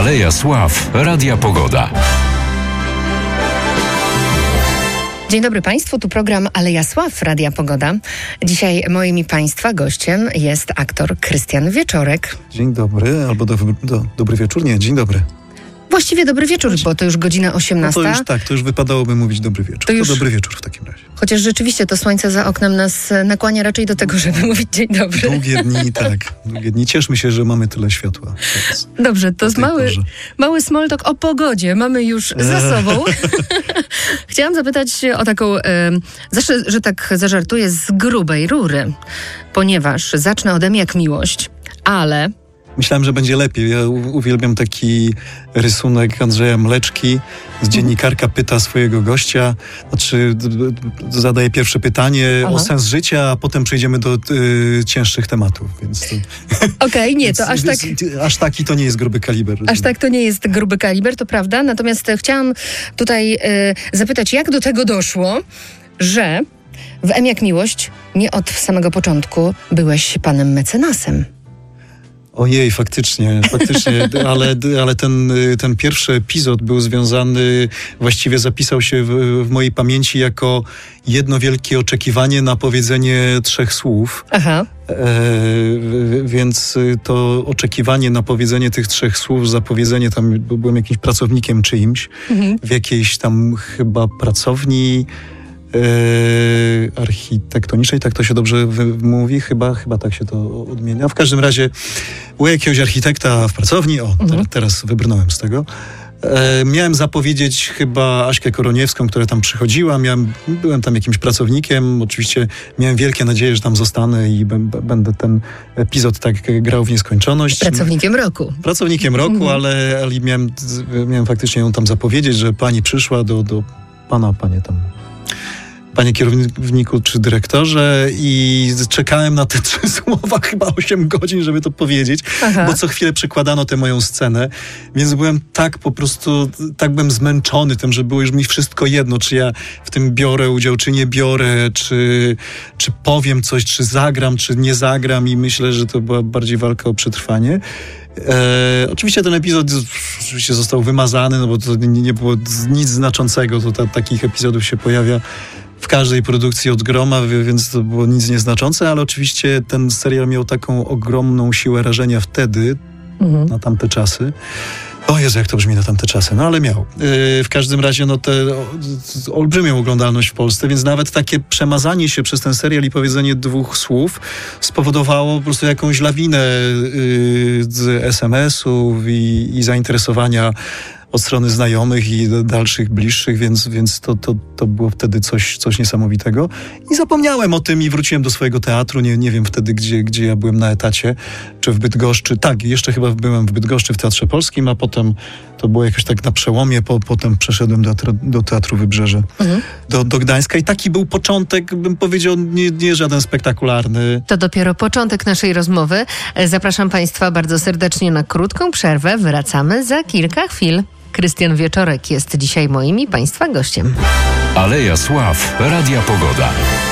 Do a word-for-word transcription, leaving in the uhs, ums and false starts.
Aleja Sław, Radia Pogoda. Dzień dobry Państwu, tu program Aleja Sław, Radia Pogoda. Dzisiaj moim i Państwa gościem jest aktor Krystian Wieczorek. Dzień dobry, albo do, do, dobry wieczór, nie, dzień dobry. Właściwie dobry wieczór, bo to już godzina osiemnasta. No to już tak, to już wypadałoby mówić dobry wieczór. To, już... to dobry wieczór w takim razie. Chociaż rzeczywiście to słońce za oknem nas nakłania raczej do tego, żeby mówić dzień dobry. Długie dni, tak. Długie dni. Cieszmy się, że mamy tyle światła teraz. Dobrze, to jest mały, mały small talk o pogodzie mamy już za sobą. Chciałam zapytać o taką, zawsze, że tak zażartuję, z grubej rury, ponieważ zacznę ode mnie jak miłość, ale... Myślałem, że będzie lepiej. Ja uwielbiam taki rysunek Andrzeja Mleczki. Z dziennikarka pyta swojego gościa, znaczy zadaje pierwsze pytanie Aha. o sens życia, a potem przejdziemy do y, cięższych tematów. Więc to... Okej, okay, nie, to aż tak... Aż taki to nie jest gruby kaliber. Aż tak to nie jest gruby kaliber, to prawda. Natomiast chciałam tutaj y, zapytać, jak do tego doszło, że w M jak miłość nie od samego początku byłeś panem mecenasem. Ojej, faktycznie, faktycznie, ale, ale ten, ten pierwszy epizod był związany, właściwie zapisał się w, w mojej pamięci jako jedno wielkie oczekiwanie na powiedzenie trzech słów. Aha. E, więc to oczekiwanie na powiedzenie tych trzech słów, zapowiedzenie, tam byłem jakimś pracownikiem czyimś, mhm. w jakiejś tam chyba pracowni Yy, architektonicznej, tak to się dobrze mówi, chyba, chyba tak się to odmienia. W każdym razie u jakiegoś architekta w pracowni, o, mhm. ter, teraz wybrnąłem z tego, e, miałem zapowiedzieć chyba Aśkę Koroniewską, która tam przychodziła, miałem, byłem tam jakimś pracownikiem, oczywiście miałem wielkie nadzieje, że tam zostanę i b, b, będę ten epizod tak grał w nieskończoność. Pracownikiem roku. Pracownikiem roku, mhm. ale, ale miałem, miałem faktycznie ją tam zapowiedzieć, że pani przyszła do, do pana, panie tam panie kierowniku czy dyrektorze i czekałem na te trzy słowa chyba osiem godzin, żeby to powiedzieć, Aha. bo co chwilę przekładano tę moją scenę, więc byłem tak po prostu, tak byłem zmęczony tym, że było już mi wszystko jedno, czy ja w tym biorę udział, czy nie biorę, czy, czy powiem coś, czy zagram, czy nie zagram i myślę, że to była bardziej walka o przetrwanie. E, oczywiście ten epizod oczywiście został wymazany, no bo to nie, nie było nic znaczącego, to ta, takich epizodów się pojawia w każdej produkcji od groma, więc to było nic nieznaczące, ale oczywiście ten serial miał taką ogromną siłę rażenia wtedy, mhm. na tamte czasy. O Jezu, jak to brzmi na tamte czasy, no ale miał. Yy, w każdym razie no te o, olbrzymią oglądalność w Polsce, więc nawet takie przemazanie się przez ten serial i powiedzenie dwóch słów spowodowało po prostu jakąś lawinę yy, z es em esów i, i zainteresowania od strony znajomych i dalszych, bliższych, więc, więc to, to, to było wtedy coś, coś niesamowitego. I zapomniałem o tym i wróciłem do swojego teatru. Nie, nie wiem wtedy, gdzie, gdzie ja byłem na etacie, czy w Bydgoszczy. Tak, jeszcze chyba byłem w Bydgoszczy w Teatrze Polskim, a potem to było jakoś tak na przełomie, po, potem przeszedłem do, do Teatru Wybrzeże, mhm. do, do Gdańska i taki był początek, bym powiedział, nie, nie żaden spektakularny. To dopiero początek naszej rozmowy. Zapraszam Państwa bardzo serdecznie na krótką przerwę. Wracamy za kilka chwil. Krystian Wieczorek jest dzisiaj moim i Państwa gościem. Aleja Sław, Radia Pogoda.